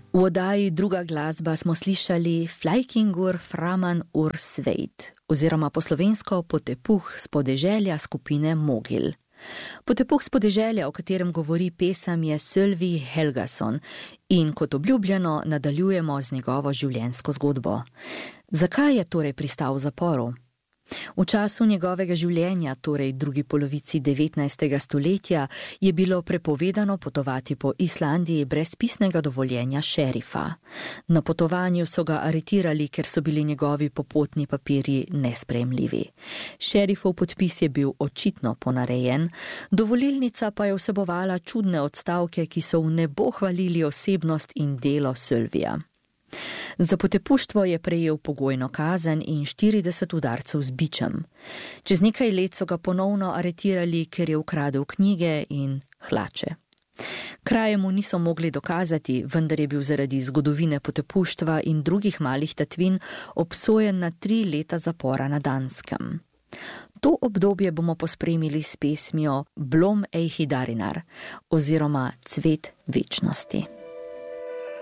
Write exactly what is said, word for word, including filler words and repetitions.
V oddaji Druga glasba smo slišali Flykingur framan ur sveit, oziroma po slovensko Potepuh s podeželja skupine Mogil. Potepuh s podeželja, o katerem govori pesem, je Sölvi Helgason in kot obljubljeno nadaljujemo z njegovo življenjsko zgodbo. Zakaj je torej pristal v zaporu? V času njegovega življenja, torej drugi polovici devetnajstega stoletja, je bilo prepovedano potovati po Islandiji brez pisnega dovoljenja šerifa. Na potovanju so ga aretirali, ker so bili njegovi popotni papirji nesprejemljivi. Šerifov podpis je bil očitno ponarejen, dovolilnica pa je vsebovala čudne odstavke, ki so v nebo hvalili osebnost in delo Sölvija. Za potepuštvo je prejel pogojno kazen in štirideset udarcev z bičem. Čez nekaj let so ga ponovno aretirali, ker je ukradel knjige in hlače. Kraje mu niso mogli dokazati, vendar je bil zaradi zgodovine potepuštva in drugih malih tatvin obsojen na tri leta zapora na Danskem. To obdobje bomo pospremili s pesmijo Blom Eihidarinar oziroma Cvet večnosti.